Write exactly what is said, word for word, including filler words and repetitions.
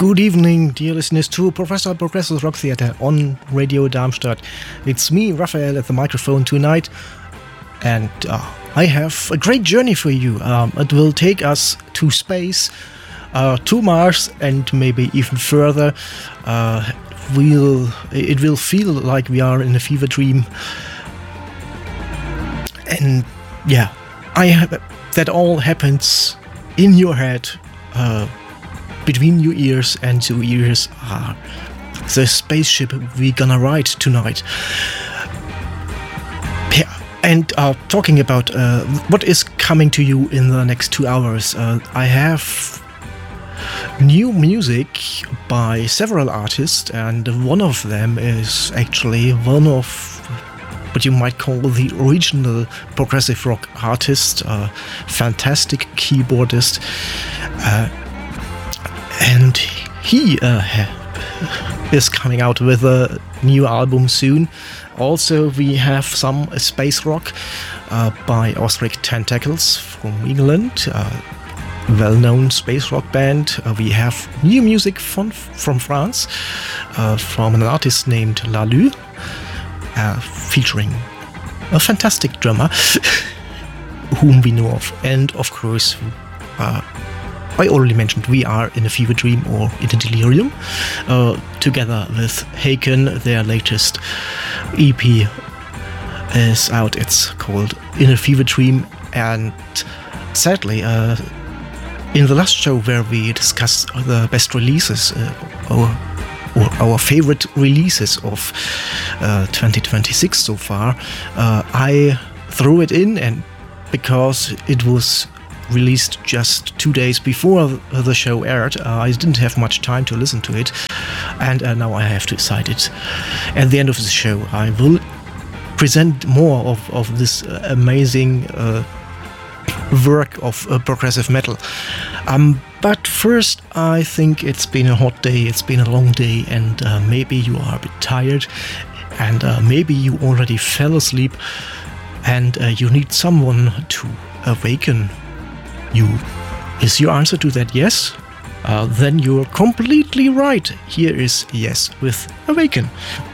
Good evening, dear listeners, to Professor Progressive Rock Theatre on Radio Darmstadt. It's me, Raphael, at the microphone tonight, and uh, I have a great journey for you. Um, it will take us to space, uh, to Mars, and maybe even further. Uh, we'll, it will feel like we are in a fever dream. And yeah, I have, that all happens in your head, uh, between your ears and your ears are the spaceship we're gonna ride tonight. Yeah, and uh, talking about uh, what is coming to you in the next two hours, uh, I have new music by several artists, and one of them is actually one of what you might call the original progressive rock artist, uh, fantastic keyboardist, uh, and he uh, is coming out with a new album soon. Also, we have some space rock uh, by Ostrich Tentacles from England, uh, well-known space rock band. Uh, we have new music from, from France, uh, from an artist named Lalu, uh, featuring a fantastic drummer whom we know of. And of course, uh, I already mentioned we are in a fever dream or in a delirium, uh, together with Haken. Their latest E P is out. It's called In a Fever Dream, and sadly, uh, in the last show where we discussed the best releases, uh, or, or our favorite releases of uh, twenty twenty-six so far, uh, I threw it in, and because it was released just two days before the show aired, uh, I didn't have much time to listen to it, and uh, now I have to decide it. At the end of the show, I will present more of, of this uh, amazing uh, work of uh, progressive metal. Um, but first, I think it's been a hot day, it's been a long day, and uh, maybe you are a bit tired, and uh, maybe you already fell asleep, and uh, you need someone to awaken you. Is your answer to that yes? Uh, then you're completely right. Here is Yes with Awaken.